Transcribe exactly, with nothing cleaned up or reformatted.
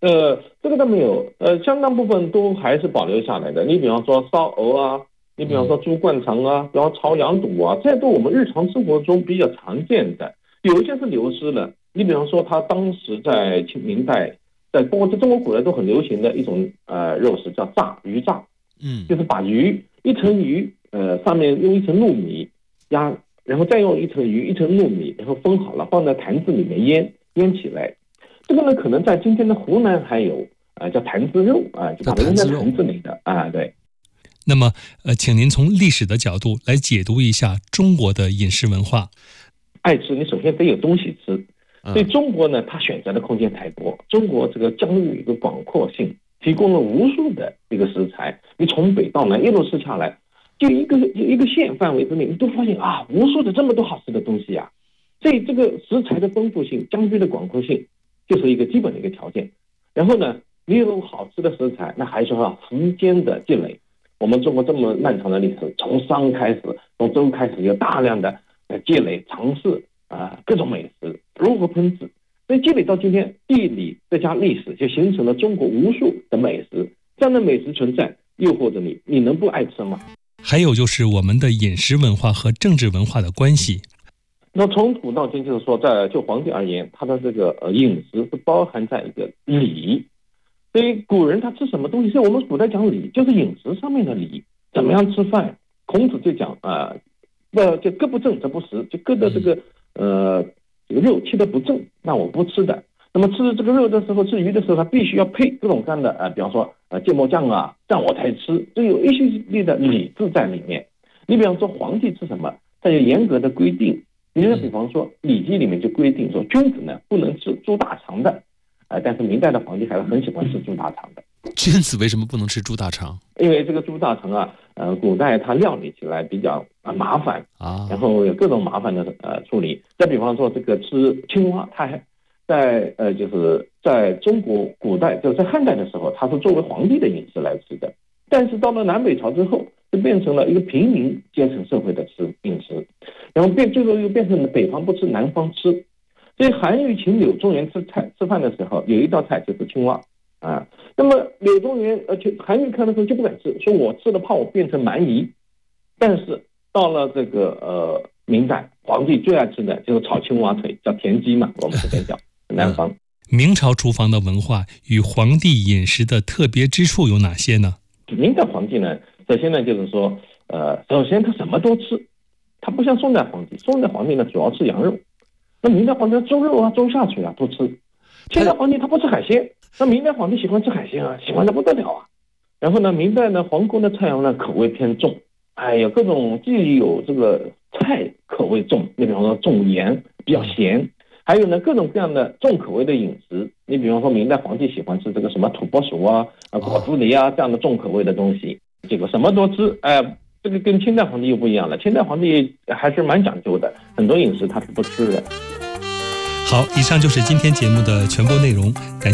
呃，这个倒没有，呃，相当部分都还是保留下来的。你比方说烧鹅啊，你比方说猪灌肠啊，比方炒羊肚啊，这都我们日常生活中比较常见的。有一些是流失了。你比方说，他当时在清明代，在中国中国古代都很流行的一种呃肉食叫炸鱼炸， 嗯， 就是把鱼一层鱼，呃，上面用一层糯米压，然后再用一层鱼一层糯米，然后封好了，放在坛子里面腌腌起来。这个呢，可能在今天的湖南还有啊、呃，叫坛子肉啊、呃，就把它扔在坛子里的啊，对。 那么，呃，请您从历史的角度来解读一下中国的饮食文化。 爱吃，你首先得有东西吃。所以中国呢，它选择的空间太多。中国这个疆域有一个广阔性，提供了无数的一个食材。你从北到南一路吃下来，就一个一个县范围之内，你都发现啊，无数的这么多好吃的东西啊。所以这个食材的丰富性、疆域的广阔性，就是一个基本的一个条件。然后呢，你有好吃的食材，那还是要时间的积累。我们中国这么漫长的历史，从商开始，从周开始，有大量的呃积累、尝试啊、呃、各种美食如何烹制，所以积累到今天，地理再加历史，就形成了中国无数的美食。这样的美食存在，诱惑着你，你能不爱吃吗？ 还有就是我们的饮食文化和政治文化的关系。 那从古到今，就是说，在就皇帝而言，他的这个呃饮食是包含在一个礼。所以古人他吃什么东西，所以我们古代讲礼，就是饮食上面的礼，怎么样吃饭。孔子就讲啊，呃，就割不正则不食，就割的这个呃这个肉切的不正，那我不吃的。那么吃这个肉的时候，吃鱼的时候，它必须要配各种各样的呃，比方说呃芥末酱啊，这样我才吃，就有一系列的礼制在里面。你比方说皇帝吃什么，他有严格的规定。你就比方说《礼记》里面就规定说，君子呢不能吃猪大肠的。呃，但是明代的皇帝还是很喜欢吃猪大肠的。 君子为什么不能吃猪大肠？ 因为这个猪大肠啊，呃，古代它料理起来比较啊麻烦啊，然后有各种麻烦的呃处理。再比方说这个吃青蛙，它还在呃就是在中国古代，就在汉代的时候，它是作为皇帝的饮食来吃的。但是到了南北朝之后，就变成了一个平民阶层社会的吃饮食，然后变最后又变成了北方不吃，南方吃。所以韩愈请柳宗元吃菜吃饭的时候，有一道菜就是青蛙啊。那么柳宗元而且韩愈看的时候就不敢吃，说我吃了怕我变成蛮夷。但是到了这个呃明代，皇帝最爱吃的就是炒青蛙腿，叫田鸡嘛，我们这边叫南方。 明朝厨房的文化与皇帝饮食的特别之处有哪些呢？ 明代皇帝呢，首先呢就是说，呃，首先他什么都吃，他不像宋代皇帝，宋代皇帝呢主要吃羊肉。那明代皇帝猪肉啊、猪下水啊都吃，清代皇帝他不吃海鲜，那明代皇帝喜欢吃海鲜啊，喜欢的不得了啊。然后呢，明代呢皇宫的菜肴呢口味偏重，哎呀，各种既有这个菜口味重，你比方说重盐比较咸，还有呢各种各样的重口味的饮食。你比方说明代皇帝喜欢吃这个什么土拨鼠啊、啊果子狸啊这样的重口味的东西，这个什么都吃，哎、呃。这个跟清代皇帝又不一样了，清代皇帝还是蛮讲究的，很多饮食他是不吃的。 好，以上就是今天节目的全部内容，感谢。